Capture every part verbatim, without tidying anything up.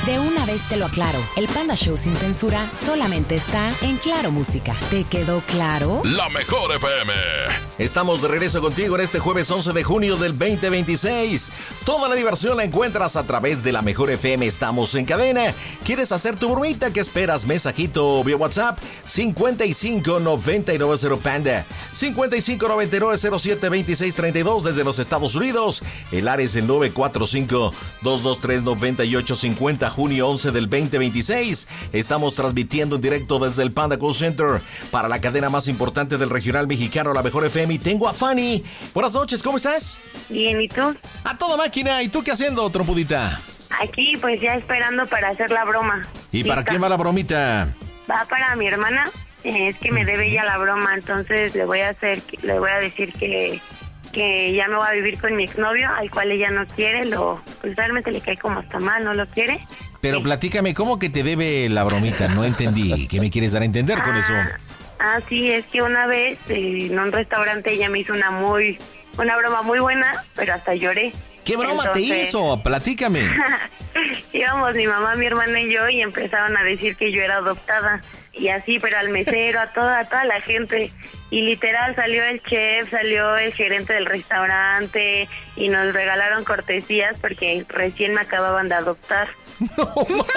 De una vez te lo aclaro, el Panda Show sin censura solamente está en Claro Música. ¿Te quedó claro? La mejor F M. Estamos de regreso contigo en este jueves once de junio del veinte veintiséis. Toda la diversión la encuentras a través de la mejor F M. Estamos en cadena. ¿Quieres hacer tu bromita? ¿Qué esperas? Mensajito vía WhatsApp cincuenta y cinco noventa y nueve cero Panda, cincuenta y cinco noventa y nueve cero siete veintiséis treinta y dos desde los Estados Unidos. El área es el nueve cuatro cinco dos dos tres nueve ocho cinco cero. Junio once del veinte veintiséis. Estamos transmitiendo en directo desde el Panda Call Center para la cadena más importante del regional mexicano, la mejor F M. Y tengo a Fanny. Buenas noches, ¿cómo estás? Bien, ¿y tú? A toda máquina. ¿Y tú qué haciendo, trompudita? Aquí, pues ya esperando para hacer la broma. ¿Y ¿Lista? para quién va la bromita? Va para mi hermana. Eh, es que me debe ella la broma, entonces le voy a hacer, le voy a decir que que ya me va a vivir con mi exnovio, al cual ella no quiere, lo pues realmente le cae como hasta mal, no lo quiere. Pero sí. Platícame, ¿cómo que te debe la bromita? No entendí. ¿Qué me quieres dar a entender con ah, eso? Ah, sí, es que una vez eh, en un restaurante ella me hizo una muy, una broma muy buena, pero hasta lloré. ¿Qué broma Entonces, te hizo? Platícame. Íbamos mi mamá, mi hermana y yo y empezaron a decir que yo era adoptada y así, pero al mesero, a toda, a toda la gente. Y literal salió el chef, salió el gerente del restaurante y nos regalaron cortesías porque recién me acababan de adoptar. No,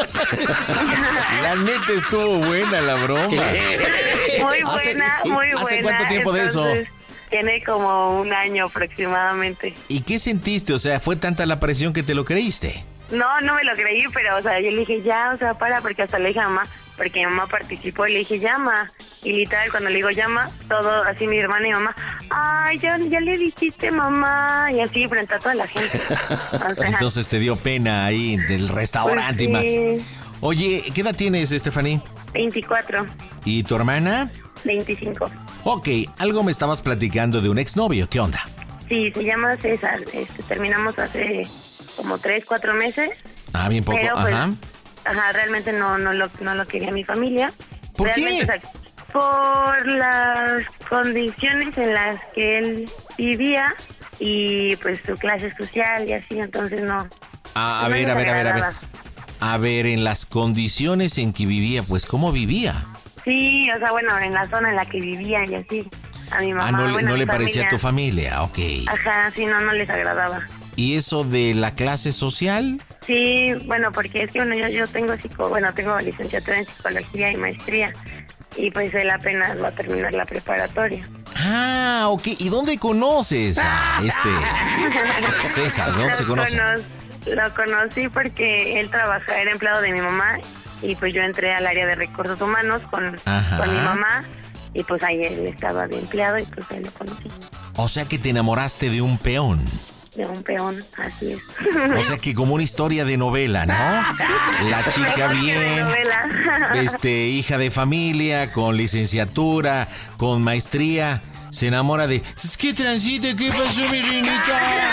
la neta estuvo buena la broma. Muy buena, muy buena. ¿Hace cuánto tiempo Entonces, de eso? Tiene como un año aproximadamente. ¿Y qué sentiste? O sea, ¿fue tanta la presión que te lo creíste? No, no me lo creí, pero, o sea, yo le dije, ya, o sea, para, porque hasta le dije a mamá, porque mi mamá participó, y le dije, llama. Y literal, cuando le digo llama, todo así mi hermana y mamá, ay, ya, ya le dijiste mamá, y así frente a toda la gente. O sea, entonces te dio pena ahí del restaurante. Pues sí. Oye, ¿qué edad tienes, Stephanie? veinticuatro. ¿Y tu hermana? veinticinco. Ok, algo me estabas platicando de un exnovio, ¿qué onda? Sí, se llama César, este, terminamos hace como tres, cuatro meses. Ah, bien poco, pero, pues, ajá. Ajá, realmente no, no, lo, no lo quería mi familia. ¿Por realmente, qué? O sea, por las condiciones en las que él vivía y pues su clase social y así, entonces no. Ah, a no ver, a ver, a ver, a ver. agradaba. A ver, en las condiciones en que vivía, pues, ¿cómo vivía? Sí, o sea, bueno, en la zona en la que vivía y así. A mi mamá, Ah, no, bueno, no a le mi parecía a tu familia. familia, ok. Ajá, sí, no, no les agradaba. ¿Y eso de la clase social? Sí, bueno, porque es que bueno, yo, yo tengo psico, bueno, tengo licenciatura en psicología y maestría y pues él apenas va a terminar la preparatoria. Ah, ok. ¿Y dónde conoces a este César? ¿Dónde lo se conoce? Cono- lo conocí porque él trabajaba, era empleado de mi mamá y pues yo entré al área de recursos humanos con, con mi mamá y pues ahí él estaba de empleado y pues ahí lo conocí. O sea que te enamoraste de un peón. De un peón, así es. O sea que como una historia de novela, ¿no? La chica bien, este, hija de familia, con licenciatura, con maestría, se enamora de... ¿Qué transita? ¿Qué pasó, mi reinita?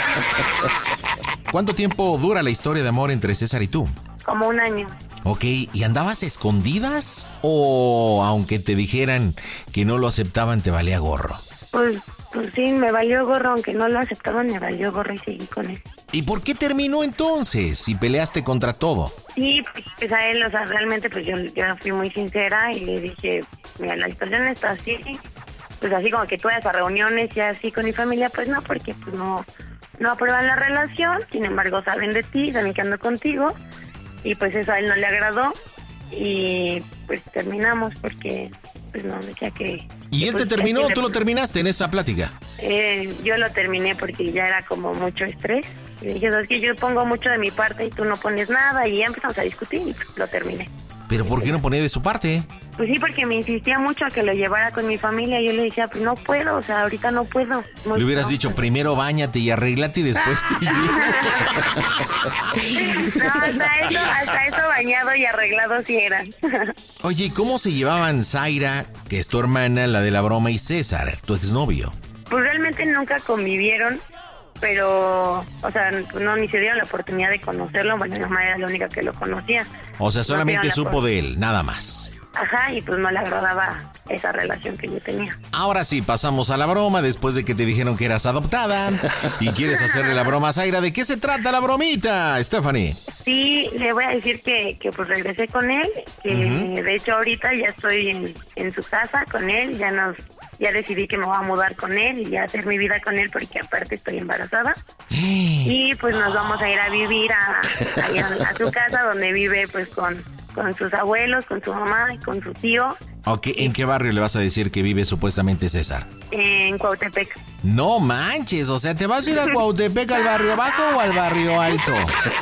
¿Cuánto tiempo dura la historia de amor entre César y tú? Como un año. Ok, ¿y andabas escondidas? ¿O aunque te dijeran que no lo aceptaban, te valía gorro? Pues, pues sí, me valió gorro, aunque no lo aceptaban, me valió gorro y seguí con él. ¿Y por qué terminó entonces si peleaste contra todo? Sí, pues a él, o sea, realmente pues yo, yo fui muy sincera y le dije, mira, la situación está así, pues así como que tú vayas a reuniones y así con mi familia, pues no, porque pues no, no aprueban la relación, sin embargo saben de ti, saben que ando contigo, y pues eso a él no le agradó, y pues terminamos porque... pues no, decía que... ¿Y él pues, te terminó o que tú lo terminaste en esa plática? Eh, yo lo terminé porque ya era como mucho estrés. Y le dije, es que yo pongo mucho de mi parte y tú no pones nada. Y ya empezamos a discutir y pues, lo terminé. ¿Pero por qué no ponía de su parte? Pues sí, porque me insistía mucho a que lo llevara con mi familia. Y yo le decía, pues no puedo, o sea, ahorita no puedo. No, Le hubieras no. dicho, primero báñate y arréglate y después te llevo. No, hasta eso, hasta eso bañado y arreglado sí era. Oye, ¿y cómo se llevaban Zaira, que es tu hermana, la de la broma, y César, tu exnovio? Pues realmente nunca convivieron, pero, o sea, no, ni se dieron la oportunidad de conocerlo. Bueno, mi mamá era la única que lo conocía. O sea, solamente No supo de él, nada más. Ajá, y pues no le agradaba esa relación que yo tenía. Ahora sí, pasamos a la broma después de que te dijeron que eras adoptada y quieres hacerle la broma a Zaira. ¿De qué se trata la bromita, Stephanie? Sí, le voy a decir que, que pues regresé con él, que uh-huh. de hecho ahorita ya estoy en, en su casa con él, ya nos ya decidí que me voy a mudar con él y ya hacer mi vida con él porque aparte estoy embarazada. Y pues nos vamos a ir a vivir a, a, a su casa donde vive pues con, con sus abuelos, con su mamá y con su tío. Ok, ¿en qué barrio le vas a decir que vive supuestamente César? En Cuautepec. No manches, o sea, ¿te vas a ir a Cuautepec al barrio bajo o al barrio alto?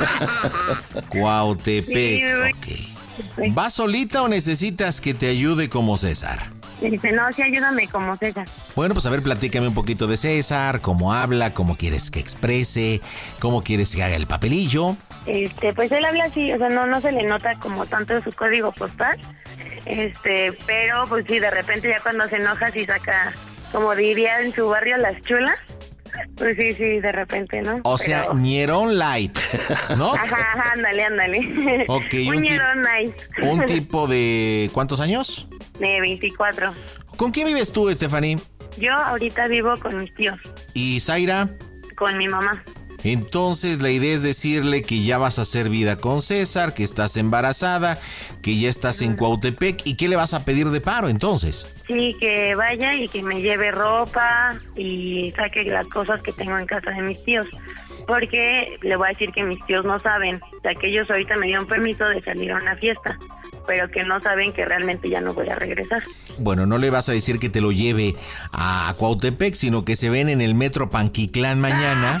Cuautepec, sí, ok. ¿Vas solita o necesitas que te ayude como César? Dice, no, sí, ayúdame como César. Bueno, pues a ver, platícame un poquito de César, cómo habla, cómo quieres que exprese, cómo quieres que haga el papelillo. Este, pues él habla así, o sea, no, no se le nota como tanto su código postal, este, pero pues sí, de repente ya cuando se enoja sí saca, como diría en su barrio, las chulas. Pues sí, sí, de repente, ¿no? O Pero... sea, ñerón light, ¿no? Ajá, ajá, ándale, ándale. Ok, un, un ñerón nice. ¿Un tipo de cuántos años? De veinticuatro. ¿Con quién vives tú, Stephanie? Yo ahorita vivo con mis tíos. ¿Y Zaira? Con mi mamá. Entonces la idea es decirle que ya vas a hacer vida con César, que estás embarazada, que ya estás en Cuautepec. ¿Y qué le vas a pedir de paro entonces? Sí, que vaya y que me lleve ropa y saque las cosas que tengo en casa de mis tíos. Porque le voy a decir que mis tíos no saben. O sea, que ellos ahorita me dieron permiso de salir a una fiesta, pero que no saben que realmente ya no voy a regresar. Bueno, no le vas a decir que te lo lleve a Cuautepec, sino que se ven en el metro Panquitlán mañana.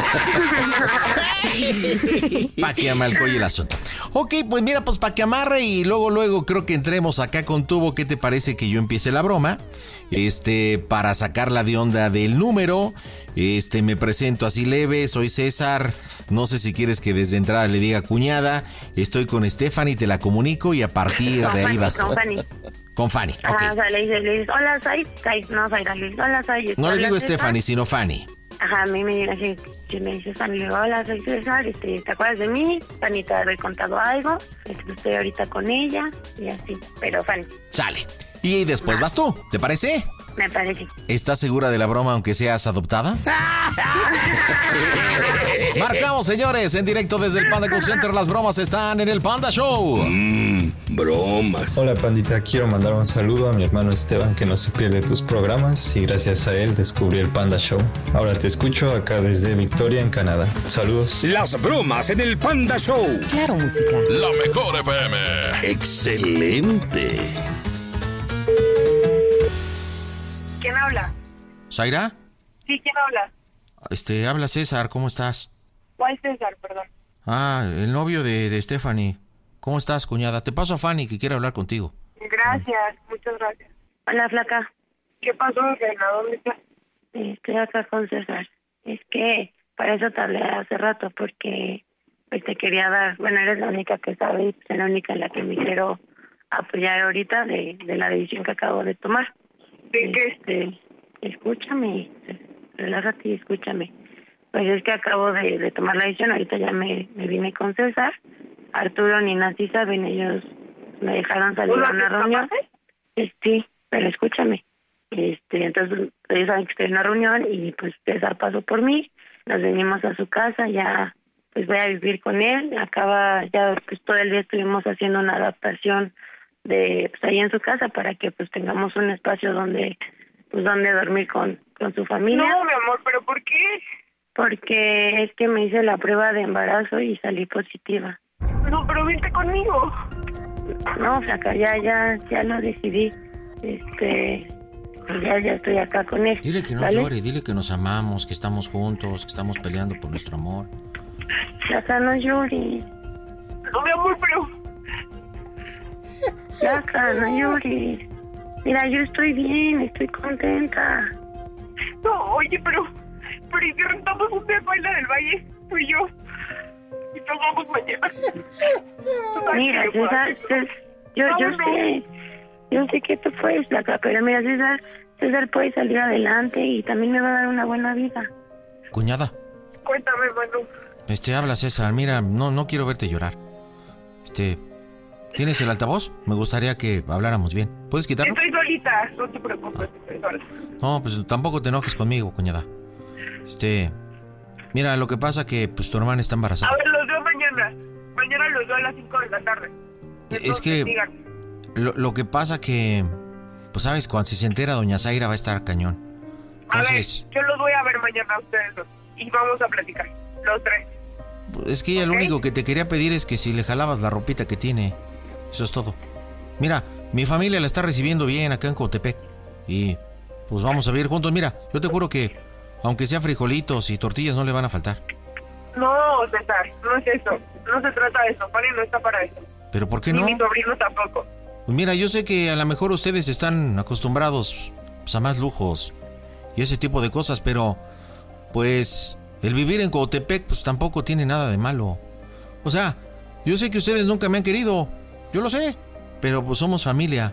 Pa' que amalcoye el asunto. Ok, pues mira, pues pa' que amarre y luego, luego creo que entremos acá con tubo. ¿Qué te parece que yo empiece la broma? Este, para sacarla de onda del número. Este, me presento así leve, soy César. No sé si quieres que desde entrada le diga cuñada. Estoy con Stephanie, te la comunico y a partir con de ahí Fanny, vas. Con Fanny. Con Fanny, ok. Ah, o sea, le dices, le dices, hola, soy, soy, no, soy, le dices, hola, soy. No le digo César. Stephanie, sino Fanny. Ajá, a mí me dice así, si me dices Fanny, le digo, hola, soy César, este, ¿te acuerdas de mí? Fanny, te había contado algo, este, estoy ahorita con ella, y así, pero Fanny. Sale. Y después vas tú, ¿te parece? Me parece. ¿Estás segura de la broma aunque seas adoptada? Marcamos, señores, en directo desde el Panda Call Center. Las bromas están en el Panda Show. Mmm, bromas. Hola, pandita. Quiero mandar un saludo a mi hermano Esteban, que no se pierde tus programas y gracias a él descubrí el Panda Show. Ahora te escucho acá desde Victoria, en Canadá. Saludos. Las bromas en el Panda Show. Claro, música. La mejor F M. Excelente. ¿Quién habla? ¿Zaira? Sí, ¿quién habla? Este, habla César, ¿cómo estás? ¿Cuál César, perdón? Ah, el novio de, de Stephanie. ¿Cómo estás, cuñada? Te paso a Fanny, que quiere hablar contigo. Gracias, muchas gracias. Hola, flaca. ¿Qué pasó, Reina? ¿Dónde estás? Estoy acá con César. Es que para eso te hablé hace rato, porque pues te quería dar... Bueno, eres la única que sabe y pues, la única en la que me quiero apoyar ahorita de, de la decisión que acabo de tomar. ¿De qué? Este, escúchame, relájate y escúchame. Pues es que acabo de, de tomar la decisión, ahorita ya me, me vine con César. Arturo ni Nancy saben, ellos me dejaron salir a una reunión. Eh, sí, pero escúchame. Este, entonces ellos saben que estoy en una reunión y pues César pasó por mí, nos venimos a su casa, ya pues voy a vivir con él. Acaba, ya pues todo el día estuvimos haciendo una adaptación de pues ahí en su casa para que pues tengamos un espacio donde pues donde dormir con, con su familia. No, mi amor, ¿pero por qué? Porque es que me hice la prueba de embarazo y salí positiva. No, pero vente conmigo. No, flaca, ya, ya, ya lo decidí. Este, ya, ya estoy acá con él. Dile que no ¿vale? llore, dile que nos amamos, que estamos juntos, que estamos peleando por nuestro amor. Flaca, no llores. No, mi amor, pero... Flaca, no llores. Mira, yo estoy bien, estoy contenta. No, oye, pero... Pero ¿y si rentamos un día para Isla del Valle? Tú y yo. Y nos vamos mañana. Mira, César, César, yo, yo sé, yo sé que tú puedes, flaca, pero mira, César, César puede salir adelante y también me va a dar una buena vida. Cuñada. Cuéntame, Manu. Este, habla César, mira, no, no quiero verte llorar. Este, ¿Tienes el altavoz? Me gustaría que habláramos bien. ¿Puedes quitarlo? Estoy solita, no te preocupes, estoy sola. No, pues tampoco te enojes conmigo, cuñada. Este... Mira, lo que pasa que pues tu hermana está embarazada. A ver, los veo mañana. Mañana los veo a las cinco de la tarde. Entonces, es que... Lo, lo que pasa que... Pues sabes, cuando si se entera doña Zaira va a estar cañón. Entonces... A ver, yo los voy a ver mañana a ustedes dos. Y vamos a platicar, los tres. Es que ella ¿Okay? Lo único que te quería pedir es que si le jalabas la ropita que tiene. Eso es todo. Mira, mi familia la está recibiendo bien acá en Coatepec. Y pues vamos a vivir juntos. Mira, yo te juro que aunque sea frijolitos y tortillas no le van a faltar. No, César, no es eso. No se trata de eso. Fanny no está para eso. ¿Pero por qué Ni no? mi sobrino tampoco. Pues mira, yo sé que a lo mejor ustedes están acostumbrados pues, a más lujos y ese tipo de cosas, pero pues el vivir en Coatepec pues tampoco tiene nada de malo. O sea, yo sé que ustedes nunca me han querido, yo lo sé, pero pues somos familia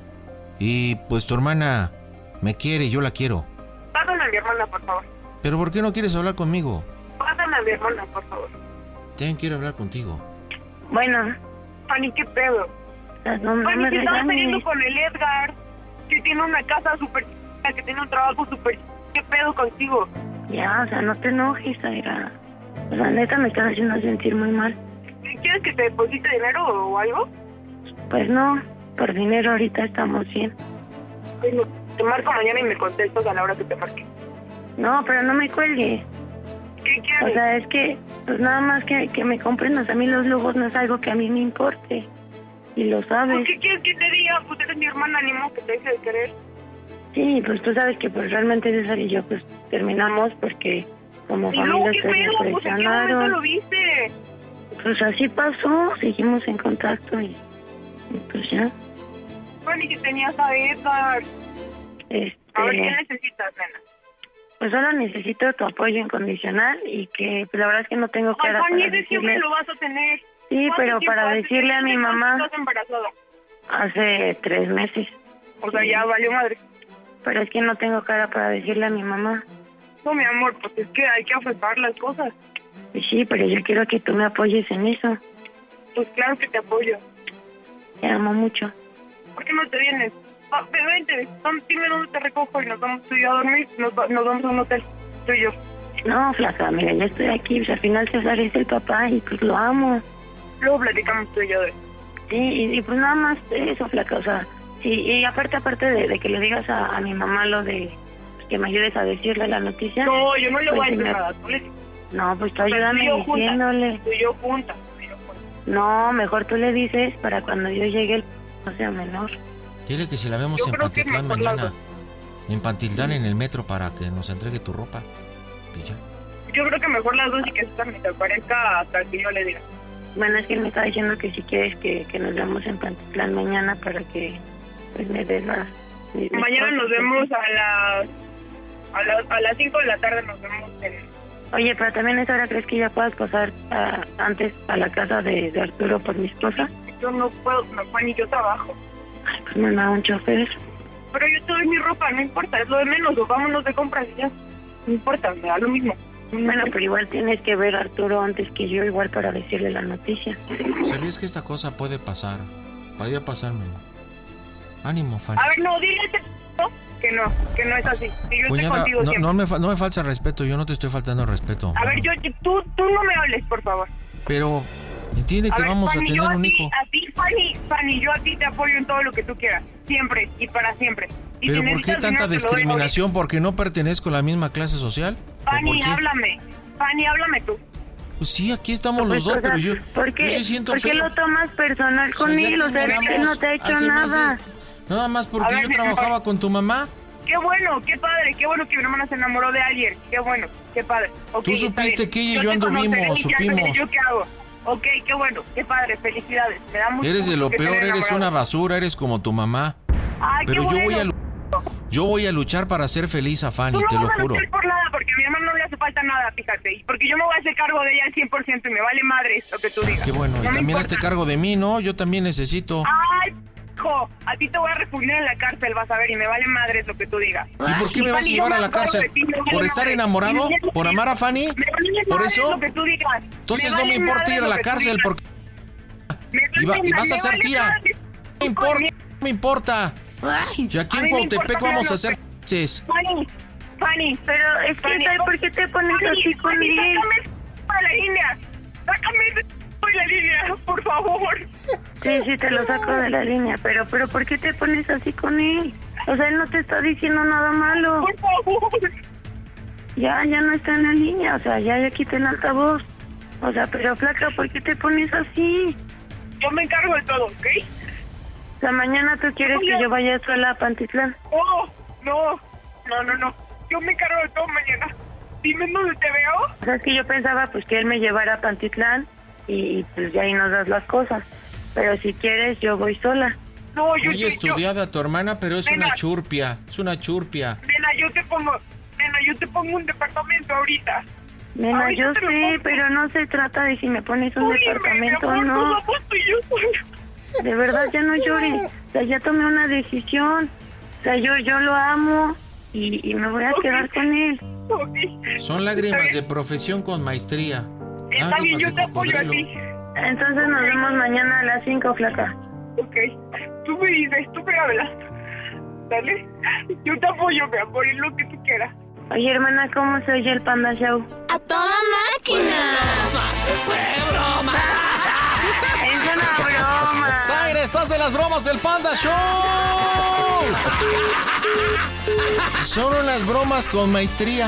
y pues tu hermana me quiere y yo la quiero. Pásame a mi hermana, por favor. ¿Pero por qué no quieres hablar conmigo? Pásame a mi hermana, por favor. También quiero hablar contigo. Bueno. Fanny, ¿qué pedo? No, no Fanny, me que estaba regañes. saliendo con el Edgar, que tiene una casa súper chica, que tiene un trabajo súper chica. ¿Qué pedo contigo? Ya, o sea, no te enojes, Zaira. O sea, neta me estás haciendo sentir muy mal. ¿Quieres que te deposite dinero o algo? Pues no, por dinero ahorita estamos bien. Bueno, te marco mañana y me contestas a la hora que te marque. No, pero no me cuelgues. ¿Qué quieres? O sea, es que, pues nada más que, que me comprendas. A mí los lujos no es algo que a mí me importe. Y lo sabes. ¿Por qué quieres que te diga? Pues eres mi hermana, ni modo que te deje de querer. Sí, pues tú sabes que pues realmente César y yo pues terminamos porque como ¿Y familia luego qué ustedes pedo? me Pues ¿en qué momento presionaron. lo viste? Pues así pasó, seguimos en contacto y, y pues ya. Fanny, que tenías a Edgar. Este, A ver, ¿qué necesitas, nena? Pues solo necesito tu apoyo incondicional y que pues la verdad es que no tengo Ay, cara Fanny, para ese siempre decirle. lo vas a tener. Sí, ¿Cuánto pero tiempo para hace? decirle a mi ¿Cuánto mamá estás embarazada? hace tres meses. O sea, ya valió madre. Pero es que no tengo cara para decirle a mi mamá. No, mi amor, pues es que hay que afrontar las cosas. Y sí, pero yo quiero que tú me apoyes en eso. Pues claro que te apoyo. Te amo mucho. ¿Por qué no te vienes? Ah, ven, vente, Dam- dime dónde te recojo y nos vamos tú y yo a dormir. Nos, va- nos vamos a un hotel, tú y yo. No, flaca, mira, ya estoy aquí. Pues al final César es el papá y pues lo amo. Luego platicamos tú y yo de Sí, y, y pues nada más eso, flaca, o sea, sí, y aparte, aparte de, de que le digas a, a mi mamá lo de pues, que me ayudes a decirle la noticia. No, yo no le pues, voy a si decir me- nada. Tú le No, pues tú O sea, ayúdame tú y yo juntas. diciéndole. Tú y yo juntas. tú y yo juntas. No, mejor tú le dices para cuando yo llegue el no sea menor. Dile que si la vemos Yo en creo que Pantitlán mejor mañana. las En Pantitlán en el metro para que nos entregue tu ropa. Y ya. Yo creo que mejor las dos y que César ni te aparezca hasta que yo le diga. Bueno, es que él me está diciendo que si quieres que, que nos veamos en Pantitlán mañana para que pues me des la... mi- mis Mañana cosas. nos vemos a las a las a las cinco de la tarde nos vemos en Oye, pero también a esa hora crees que ya puedas pasar ah, antes a la casa de, de Arturo por mi esposa. yo no puedo, no puedo ni yo trabajo. Ay, pues me da un chofer. Pero yo te doy mi ropa, no importa, es lo de menos, o vámonos de compras y ya. No importa, me da lo mismo. Bueno, pero igual tienes que ver a Arturo antes que yo, igual para decirle la noticia. ¿Sabías que esta cosa puede pasar? Podría pasarme. Ánimo, Fanny. A ver, no, dile a ese p*** que no, que no es así. Que yo estoy Cuñada, contigo no, siempre. no me, fa- no me falta respeto, yo no te estoy faltando respeto. A ver, yo, yo- tú, tú no me hables, por favor. Pero entiende A que ver, vamos Fanny, a tener yo un a ti, hijo. A ti, Fanny, Fanny, yo a ti te apoyo en todo lo que tú quieras. Siempre y para siempre. Y ¿Pero si por qué necesitas tanta dinero, te lo doy discriminación? ¿Porque no pertenezco a la misma clase social? ahorita. ¿O Fanny, por qué? háblame. Fanny, háblame tú. Pues sí, aquí estamos los Pues, dos, o sea, pero yo, ¿por qué, yo sí siento ¿por qué feo. lo tomas personal O con sea, ya él? O sea, terminamos él no te ha hecho hace nada. meses. Nada más porque A ver, yo mi amor. trabajaba con tu mamá. Qué bueno, qué padre, qué bueno que mi hermana se enamoró de alguien. Qué bueno, qué padre. Okay, Tú está supiste bien. que ella y yo te anduvimos, conoceré y ya veré supimos. ¿Yo qué hago? Ok, qué bueno, qué padre, felicidades. Me da mucho Eres de gusto lo que peor, estén eres una enamorados. basura, eres como tu mamá. Ay, Pero qué yo voy a bueno. lu- yo voy a luchar para hacer feliz a Fanny, Tú no te lo vas a juro. luchar por nada, porque a mi hermano no le hace falta nada, fíjate. Y porque yo me voy a hacer cargo de ella al cien por ciento y me vale madre lo que tú digas. Qué bueno, y No me también importa. hazte cargo de mí, ¿no? Yo también necesito. Ay, hijo, a ti te voy a refugiar en la cárcel, vas a ver, y me vale madre lo que tú digas. ¿Y por qué me vas a Fanny, llevar yo a me la acuerdo cárcel? de ti, me vale ¿Por estar madre. enamorado? Y me- ¿Por amar a Fanny? Me vale ¿Por madre eso? lo que tú digas. Entonces Me no me vale importa madre ir a lo la que tú cárcel digas. porque... Me Y va- vale y vas a madre, ser me vale tía. madre. me importa, me importa. Ay, Y aquí A en mí me Cuautepec importa, vamos pero a hacer f***es. Fanny, Fanny. Pero es que, Fanny, ¿sabes por qué te pones Fanny, así con Fanny, él? sácame de la línea. Sácame de la línea, por favor. Sí, sí, te lo saco de la línea, pero, pero ¿por qué te pones así con él? O sea, él no te está diciendo nada malo. Por favor. Ya, ya no está en la línea, o sea, ya le quité el altavoz. O sea, pero flaca, ¿por qué te pones así? Yo me encargo de todo, ¿ok? O sea, mañana tú quieres que yo vaya sola a Pantitlán. No, no, no, no, no. Yo me encargo de todo mañana. Dime dónde te veo. O sea, es que yo pensaba pues que él me llevara a Pantitlán y, y pues ya ahí nos das las cosas. Pero si quieres, yo voy sola. No, yo, Muy yo, yo, estudiada tu hermana, pero es Nena. una churpia. Es una churpia. nena, yo te pongo, nena, yo te pongo un departamento ahorita. Nena, Ahorita yo te lo sé, pongo. pero no se trata de si me pones un Oye, mi departamento o amor, no. nos vamos tú y yo. De verdad, ya no llores. O sea, ya tomé una decisión. O sea, yo, yo lo amo y, y me voy a quedar con él. Ok. Son lágrimas de profesión con maestría. Está bien, yo te apoyo a ti. Entonces nos vemos mañana a las cinco, flaca. Ok. Tú me dices, tú me hablas. ¿Dale? Yo te apoyo, mi amor, en lo que tú quieras. Oye, hermana, ¿cómo se oye el Panda Show? a toda máquina. Es una broma. ¡Zaire, estás en las bromas del Panda Show! Son unas bromas con maestría.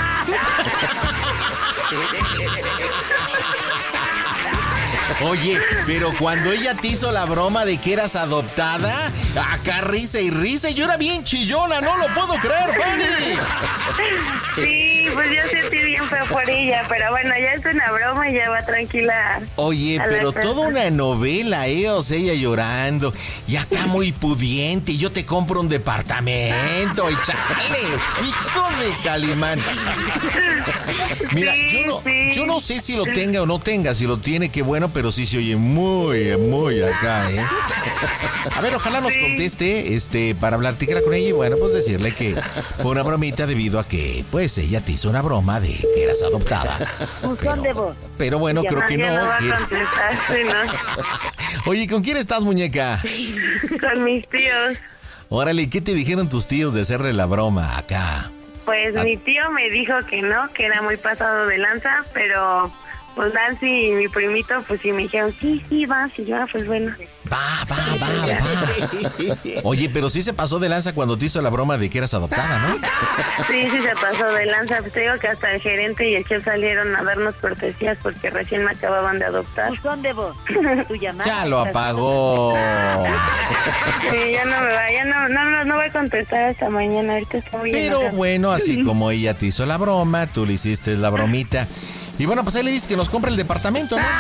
Oye, pero cuando ella te hizo la broma de que eras adoptada, acá risa y risa, yo era bien chillona, no lo puedo creer, Fanny. Sí, pues yo sentí bien feo por ella, pero bueno, ya es una broma y ya va tranquila. Oye, a la pero casa. toda una novela, ¿eh? O sea, ella llorando, y acá muy pudiente, y yo te compro un departamento, y chale, hijo de Calimán. Mira, Sí, yo no, sí. yo no sé si lo tenga o no tenga, si lo tiene, qué bueno, pero sí se oye muy, muy acá, ¿eh? A ver, ojalá nos conteste, este, para hablar ticra con ella, y bueno, pues decirle que fue una bromita debido a que, pues, ella te hizo una broma de que eras adoptada. Pero, pero bueno, creo que Nadie no. va a que- contestar, sí, ¿no? Oye, ¿con quién estás, muñeca? Con mis tíos. Órale, ¿qué te dijeron tus tíos de hacerle la broma acá? Pues mi tío me dijo que no, que era muy pasado de lanza, pero pues Nancy y mi primito pues sí me dijeron, sí, sí, vas, y yo, ah, pues bueno. Va, va, va, va. Oye, pero sí se pasó de lanza cuando te hizo la broma de que eras adoptada, ¿no? Sí, sí se pasó de lanza, pues te digo que hasta el gerente y el chef salieron a darnos cortesías porque recién me acababan de adoptar. ¿Dónde vos? Tu llamada. Ya lo apagó. Sí, ya no me va, ya no, no, no, no voy a contestar hasta mañana, ahorita está muy Pero enojada. bueno, así como ella te hizo la broma, tú le hiciste la bromita. Y bueno, pues ahí le dices que nos compre el departamento, ¿no?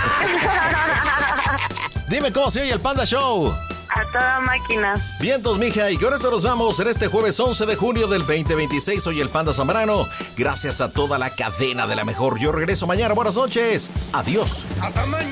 Dime cómo se oye el Panda Show. A toda máquina. Vientos, mija, y con eso nos vamos en este jueves once de junio del veinte veintiséis. Soy el Panda Zambrano. Gracias a toda la cadena de la mejor. Yo regreso mañana. Buenas noches. Adiós. Hasta mañana.